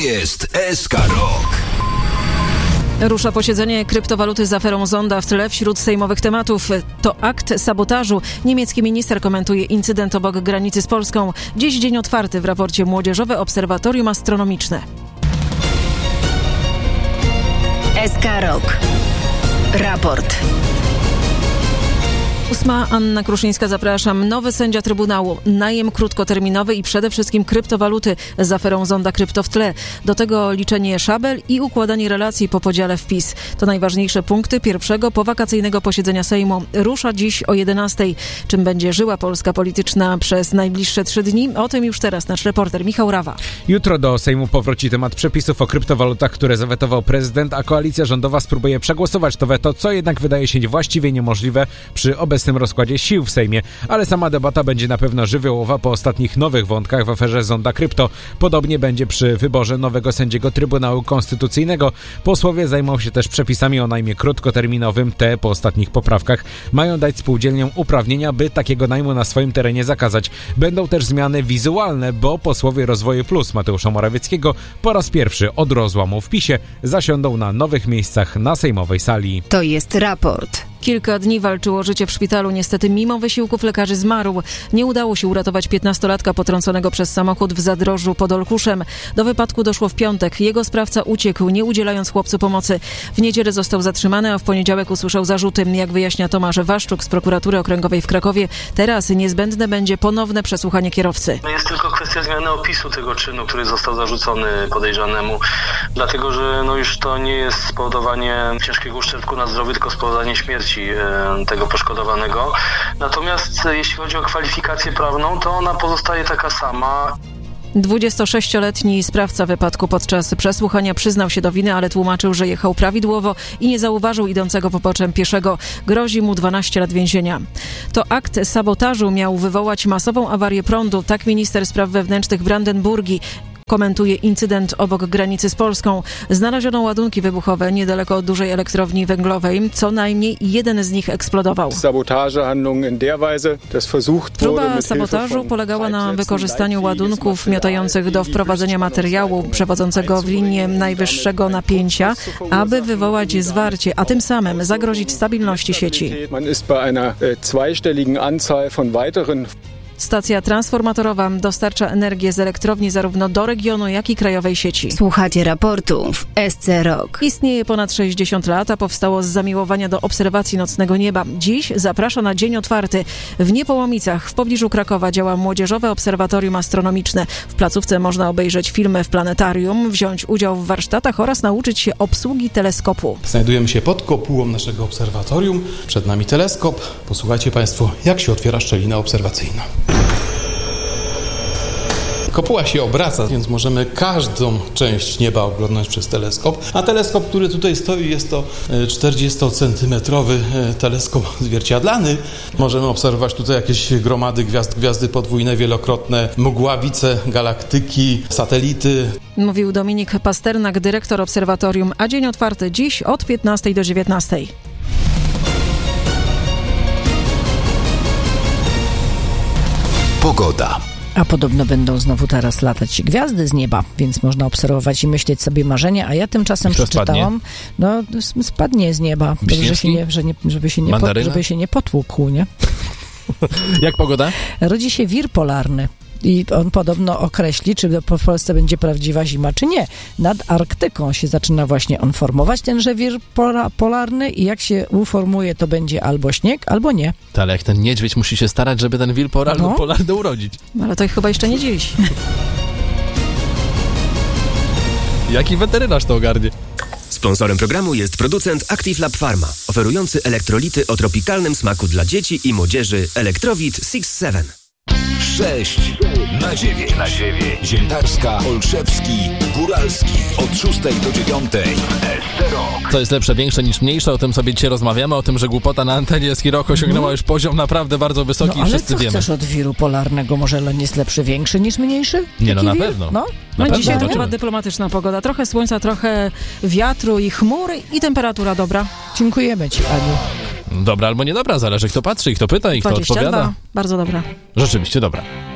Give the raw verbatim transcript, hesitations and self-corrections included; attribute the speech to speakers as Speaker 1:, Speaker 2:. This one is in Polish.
Speaker 1: jest S K Rock.
Speaker 2: Rusza posiedzenie kryptowaluty z aferą Zonda w tle wśród sejmowych tematów. To akt sabotażu. Niemiecki minister komentuje incydent obok granicy z Polską. Dziś dzień otwarty w raporcie Młodzieżowe Obserwatorium Astronomiczne.
Speaker 3: S K Rock. Raport.
Speaker 2: Ósma, Anna Kruszyńska, zapraszam. Nowy sędzia Trybunału, najem krótkoterminowy i przede wszystkim kryptowaluty z aferą Zonda Krypto w tle. Do tego liczenie szabel i układanie relacji po podziale w PiS. To najważniejsze punkty pierwszego powakacyjnego posiedzenia Sejmu. Rusza dziś o jedenastej. Czym będzie żyła Polska polityczna przez najbliższe trzy dni? O tym już teraz nasz reporter Michał Rawa.
Speaker 4: Jutro do Sejmu powróci temat przepisów o kryptowalutach, które zawetował prezydent, a koalicja rządowa spróbuje przegłosować to weto, co jednak wydaje się właściwie niemożliwe przy obecnym rozkładzie sił w Sejmie, ale sama debata będzie na pewno żywiołowa po ostatnich nowych wątkach w aferze Zonda Krypto. Podobnie będzie przy wyborze nowego sędziego Trybunału Konstytucyjnego. Posłowie zajmą się też przepisami o najmie krótkoterminowym. Te po ostatnich poprawkach mają dać spółdzielniom uprawnienia, by takiego najmu na swoim terenie zakazać. Będą też zmiany wizualne, bo posłowie Rozwoju Plus Mateusza Morawieckiego po raz pierwszy od rozłamu w PiSie zasiądą na nowych miejscach na sejmowej sali.
Speaker 3: To jest raport.
Speaker 2: Kilka dni walczył o życie w szpitalu. Niestety mimo wysiłków lekarzy zmarł. Nie udało się uratować piętnastolatka potrąconego przez samochód w Zadrożu pod Olkuszem. Do wypadku doszło w piątek. Jego sprawca uciekł, nie udzielając chłopcu pomocy. W niedzielę został zatrzymany, a w poniedziałek usłyszał zarzuty. Jak wyjaśnia Tomasz Waszczuk z prokuratury okręgowej w Krakowie, teraz niezbędne będzie ponowne przesłuchanie kierowcy.
Speaker 5: Jest tylko kwestia zmiany opisu tego czynu, który został zarzucony podejrzanemu. Dlatego, że no już to nie jest spowodowanie ciężkiego uszczerbku na zdrowiu, tylko spowodowanie śmierci tego poszkodowanego. Natomiast jeśli chodzi o kwalifikację prawną, to ona pozostaje taka sama.
Speaker 2: dwudziestosześcioletni sprawca wypadku podczas przesłuchania przyznał się do winy, ale tłumaczył, że jechał prawidłowo i nie zauważył idącego poboczem pieszego. Grozi mu dwanaście lat więzienia. To akt sabotażu miał wywołać masową awarię prądu. Tak minister spraw wewnętrznych Brandenburgii komentuje incydent obok granicy z Polską. Znaleziono ładunki wybuchowe niedaleko od dużej elektrowni węglowej. Co najmniej jeden z nich eksplodował. Próba sabotażu polegała na wykorzystaniu ładunków miotających do wprowadzenia materiału przewodzącego w linię najwyższego napięcia, aby wywołać zwarcie, a tym samym zagrozić stabilności sieci. Stacja transformatorowa dostarcza energię z elektrowni zarówno do regionu, jak i krajowej sieci.
Speaker 3: Słuchacie raportu w S C Rock.
Speaker 2: Istnieje ponad sześćdziesiąt lat, a powstało z zamiłowania do obserwacji nocnego nieba. Dziś zaprasza na dzień otwarty. W Niepołomicach w pobliżu Krakowa działa Młodzieżowe Obserwatorium Astronomiczne. W placówce można obejrzeć filmy w planetarium, wziąć udział w warsztatach oraz nauczyć się obsługi teleskopu.
Speaker 6: Znajdujemy się pod kopułą naszego obserwatorium. Przed nami teleskop. Posłuchajcie Państwo, jak się otwiera szczelina obserwacyjna. Kopuła się obraca, więc możemy każdą część nieba oglądać przez teleskop. A teleskop, który tutaj stoi, jest to czterdziestocentymetrowy teleskop zwierciadlany. Możemy obserwować tutaj jakieś gromady gwiazd, gwiazdy podwójne, wielokrotne, mgławice, galaktyki, satelity.
Speaker 2: Mówił Dominik Pasternak, dyrektor obserwatorium, a dzień otwarty dziś od piętnastej do dziewiętnastej.
Speaker 1: Pogoda.
Speaker 7: A podobno będą znowu teraz latać gwiazdy z nieba, więc można obserwować i myśleć sobie marzenia, a ja tymczasem przeczytałam, no spadnie z nieba, żeby się nie, że nie, żeby, się nie po, żeby się nie potłukł, nie?
Speaker 8: Jak pogoda?
Speaker 7: Rodzi się wir polarny. I on podobno określi, czy po Polsce będzie prawdziwa zima, czy nie. Nad Arktyką się zaczyna właśnie on formować, tenże wir pola, polarny i jak się uformuje, to będzie albo śnieg, albo nie.
Speaker 8: Ale jak ten niedźwiedź musi się starać, żeby ten wir polarny, no. polarny urodzić.
Speaker 2: Ale to chyba jeszcze nie dziś.
Speaker 8: Jaki weterynarz to ogarnie?
Speaker 9: Sponsorem programu jest producent Active Lab Pharma, oferujący elektrolity o tropikalnym smaku dla dzieci i młodzieży Electrowit six seven.
Speaker 1: sześć na dziewięć. Na dziewięć. Ziętarska, Olszewski, Góralski. Od szóstej do dziewiątej.
Speaker 8: Co jest lepsze, większe niż mniejsze? O tym sobie dzisiaj rozmawiamy. O tym, że głupota na antenie S K Rock osiągnęła już poziom naprawdę bardzo wysoki
Speaker 7: no,
Speaker 8: i wszyscy
Speaker 7: wiemy. Ale co
Speaker 8: wiemy.
Speaker 7: chcesz od wiru polarnego? Może on jest lepszy, większy niż mniejszy?
Speaker 8: Nie, no na
Speaker 7: wir?
Speaker 8: pewno.
Speaker 7: No,
Speaker 2: no
Speaker 8: na
Speaker 2: dzisiaj
Speaker 8: pewno,
Speaker 2: to chyba dyplomatyczna pogoda. Trochę słońca, trochę wiatru i chmur i temperatura dobra.
Speaker 7: Dziękujemy Ci, Aniu.
Speaker 8: Dobra albo niedobra, zależy kto patrzy i kto pyta i kto
Speaker 2: dwadzieścia dwa.
Speaker 8: odpowiada.
Speaker 2: Bardzo dobra.
Speaker 8: Rzeczywiście dobra.